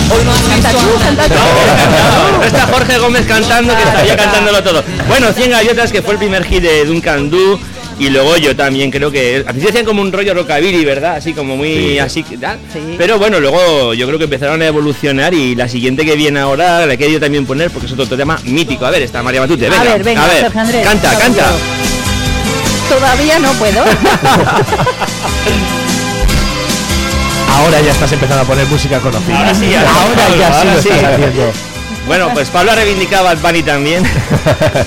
Hoy no has visto Canta tú. No está Jorge Gómez cantando, que estaría cantándolo todo. Bueno, 100 gaviotas, que fue el primer hit de Duncan Du. Y luego yo también creo que... Al principio hacían como un rollo rockabilly, ¿verdad? Así como muy así, ¿tal? Sí. Pero bueno, luego yo creo que empezaron a evolucionar. Y la siguiente que viene ahora la he querido también poner porque es otro tema mítico. A ver, está María Matute, venga. A ver, Sergio Andrés, canta. Todavía no puedo. Ahora ya estás empezando a poner música conocida. Ahora sí, ahora ya sí lo estás haciendo. Bueno, pues Pablo ha reivindicado a Bad Bunny también.